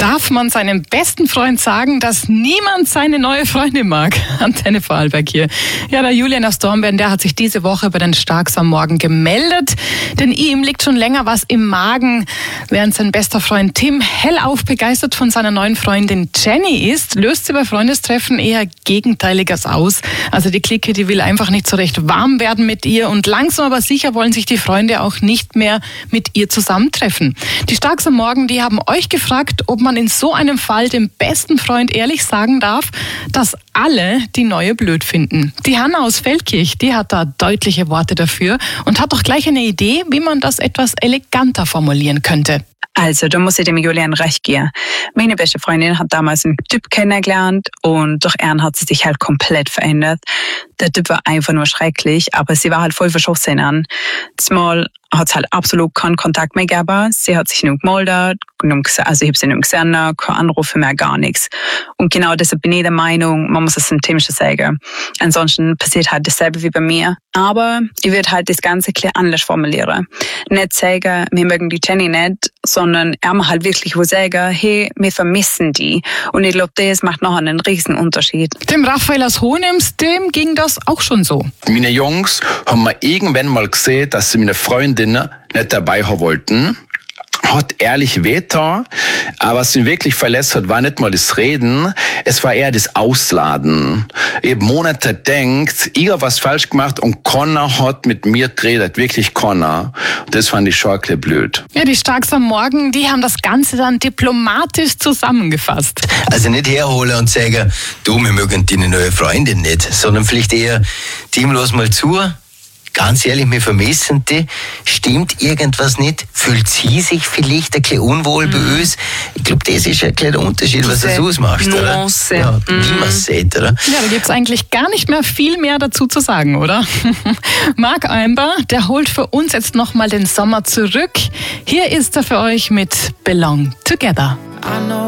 Darf man seinem besten Freund sagen, dass niemand seine neue Freundin mag? Antenne Vorarlberg hier. Ja, der Julian aus Dornbirn, der hat sich diese Woche bei den Starks am Morgen gemeldet. Denn ihm liegt schon länger was im Magen. Während sein bester Freund Tim hellauf begeistert von seiner neuen Freundin Jenny ist, löst sie bei Freundestreffen eher Gegenteiliges aus. Also die Clique, die will einfach nicht so recht warm werden mit ihr. Und langsam aber sicher wollen sich die Freunde auch nicht mehr mit ihr zusammentreffen. Die Starks am Morgen, die haben euch gefragt, ob man in so einem Fall dem besten Freund ehrlich sagen darf, dass alle die neue blöd finden. Die Hanna aus Feldkirch, die hat da deutliche Worte dafür und hat doch gleich eine Idee, wie man das etwas eleganter formulieren könnte. Also, da muss ich dem Julian recht geben. Meine beste Freundin hat damals einen Typ kennengelernt und durch ihn hat sie sich halt komplett verändert. Der Typ war einfach nur schrecklich, aber sie war halt voll verschossen an. Zumal hat es halt absolut keinen Kontakt mehr gegeben. Sie hat sich nicht gemeldet, also ich habe sie nicht gesehen, keine Anrufe mehr, gar nichts. Und genau deshalb bin ich der Meinung, man muss es dem Tim schon sagen. Ansonsten passiert halt dasselbe wie bei mir. Aber ich würde halt das Ganze klar anders formulieren. Nicht sagen, wir mögen die Jenny nicht, sondern er halt wirklich sagen, hey, wir vermissen die. Und ich glaube, das macht noch einen riesen Unterschied. Dem Raphael aus Hohenems, dem ging das auch schon so. Meine Jungs haben mir irgendwann mal gesehen, dass sie meine Freundinnen nicht dabei haben wollten. Hat ehrlich wehgetan, aber was ihn wirklich verletzt hat, war nicht mal das Reden, es war eher das Ausladen. Eben Monate denkt, ich habe was falsch gemacht und keiner hat mit mir geredet, wirklich keiner. Das fand ich schon ein bisschen blöd. Ja, die Starks am Morgen, die haben das Ganze dann diplomatisch zusammengefasst. Also nicht herholen und sagen, du, wir mögen deine neue Freundin nicht, sondern vielleicht eher, Tim, lass mal zu. Ganz ehrlich, wir vermissen die. Stimmt irgendwas nicht? Fühlt sie sich vielleicht ein bisschen unwohl bei uns? Ich glaube, das ist ein kleiner Unterschied, was das ausmacht, oder? Ja, wie man es sieht, oder? Ja, da gibt's eigentlich gar nicht mehr viel mehr dazu zu sagen, oder? Marc Eimber, der holt für uns jetzt nochmal den Sommer zurück. Hier ist er für euch mit Belong Together.